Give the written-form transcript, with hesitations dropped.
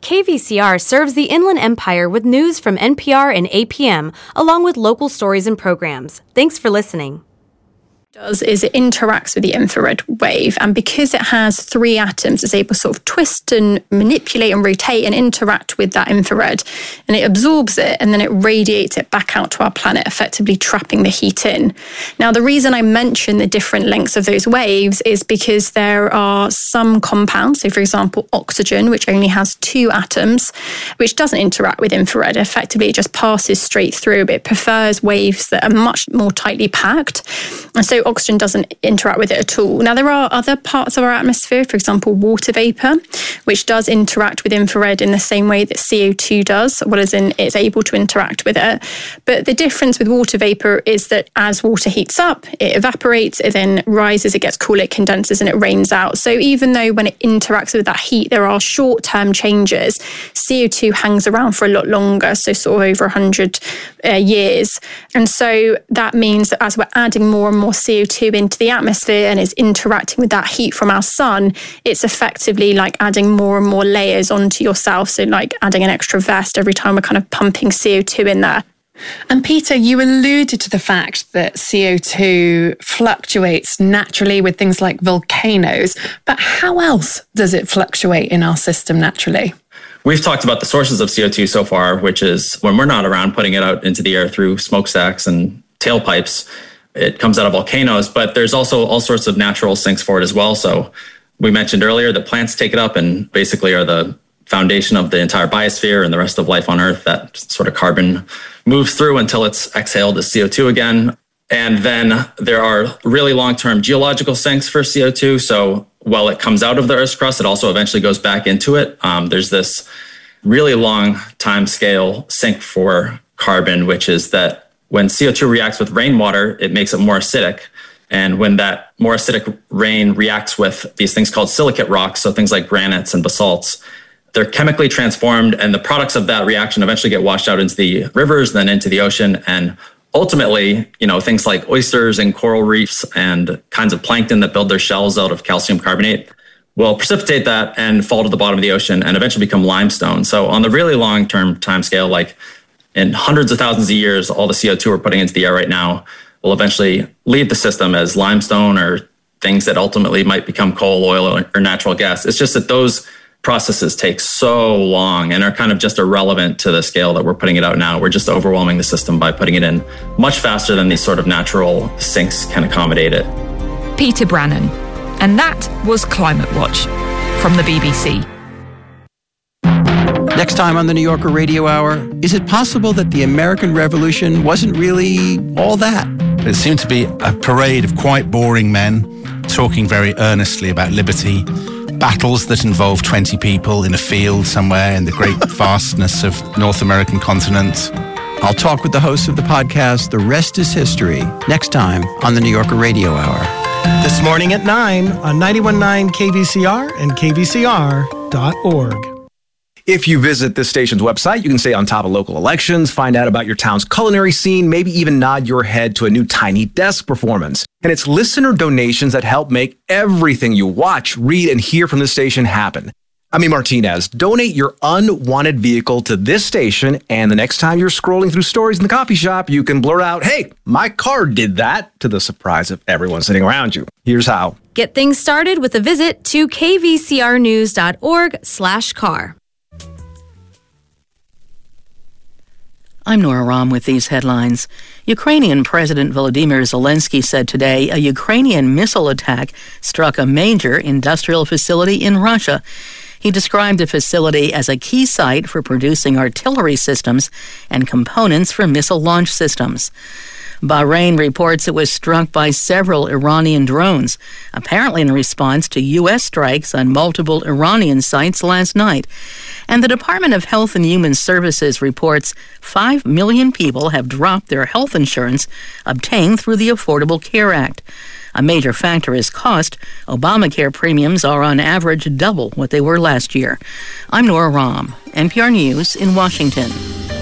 KVCR serves the Inland Empire with news from NPR and APM, along with local stories and programs. Thanks for listening. Does is it interacts with the infrared wave, and because it has 3 atoms, it's able to sort of twist and manipulate and rotate and interact with that infrared, and it absorbs it and then it radiates it back out to our planet, effectively trapping the heat in. Now, the reason I mention the different lengths of those waves is because there are some compounds, so for example oxygen, which only has 2 atoms, which doesn't interact with infrared. Effectively it just passes straight through, but it prefers waves that are much more tightly packed, and so oxygen doesn't interact with it at all. Now, there are other parts of our atmosphere, for example, water vapor, which does interact with infrared in the same way that CO2 does, well as in it's able to interact with it. But the difference with water vapor is that as water heats up, it evaporates, it then rises, it gets cooler, it condenses, and it rains out. So even though when it interacts with that heat, there are short-term changes, CO2 hangs around for a lot longer, so sort of over 100 years. And so that means that as we're adding more and more CO2 into the atmosphere and is interacting with that heat from our sun, it's effectively like adding more and more layers onto yourself. So like adding an extra vest every time we're kind of pumping CO2 in there. And Peter, you alluded to the fact that CO2 fluctuates naturally with things like volcanoes, but how else does it fluctuate in our system naturally? We've talked about the sources of CO2 so far, which is when we're not around, putting it out into the air through smokestacks and tailpipes. It comes out of volcanoes, but there's also all sorts of natural sinks for it as well. So we mentioned earlier that plants take it up and basically are the foundation of the entire biosphere and the rest of life on Earth. That sort of carbon moves through until it's exhaled as CO2 again. And then there are really long-term geological sinks for CO2. So while it comes out of the Earth's crust, it also eventually goes back into it. There's this really long time scale sink for carbon, which is that when CO2 reacts with rainwater, it makes it more acidic. And when that more acidic rain reacts with these things called silicate rocks, so things like granites and basalts, they're chemically transformed, and the products of that reaction eventually get washed out into the rivers, then into the ocean. And ultimately, things like oysters and coral reefs and kinds of plankton that build their shells out of calcium carbonate will precipitate that and fall to the bottom of the ocean and eventually become limestone. So on the really long-term timescale, like in hundreds of thousands of years, all the CO2 we're putting into the air right now will eventually leave the system as limestone or things that ultimately might become coal, oil, or natural gas. It's just that those processes take so long and are kind of just irrelevant to the scale that we're putting it out now. We're just overwhelming the system by putting it in much faster than these sort of natural sinks can accommodate it. Peter Brannan. And that was Climate Watch from the BBC. Next time on the New Yorker Radio Hour, is it possible that the American Revolution wasn't really all that? It seemed to be a parade of quite boring men talking very earnestly about liberty, battles that involve 20 people in a field somewhere in the great vastness of North American continent. I'll talk with the host of the podcast, The Rest is History, next time on the New Yorker Radio Hour. This morning at 9 on 91.9 KVCR and KVCR.org. If you visit this station's website, you can stay on top of local elections, find out about your town's culinary scene, maybe even nod your head to a new Tiny Desk performance. And it's listener donations that help make everything you watch, read, and hear from this station happen. I'm Martinez. Donate your unwanted vehicle to this station, and the next time you're scrolling through stories in the coffee shop, you can blurt out, "Hey, my car did that," to the surprise of everyone sitting around you. Here's how. Get things started with a visit to kvcrnews.org/car. I'm Nora Rahm with these headlines. Ukrainian President Volodymyr Zelensky said today a Ukrainian missile attack struck a major industrial facility in Russia. He described the facility as a key site for producing artillery systems and components for missile launch systems. Bahrain reports it was struck by several Iranian drones, apparently in response to U.S. strikes on multiple Iranian sites last night. And the Department of Health and Human Services reports 5 million people have dropped their health insurance obtained through the Affordable Care Act. A major factor is cost. Obamacare premiums are on average double what they were last year. I'm Nora Rahm, NPR News in Washington.